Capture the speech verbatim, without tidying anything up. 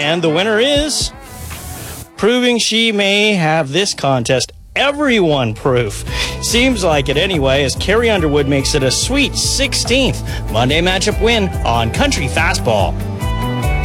And the winner is, proving she may have this contest everyone proof. Seems like it anyway, as Carrie Underwood makes it a sweet sixteenth Monday matchup win on Country Fastball.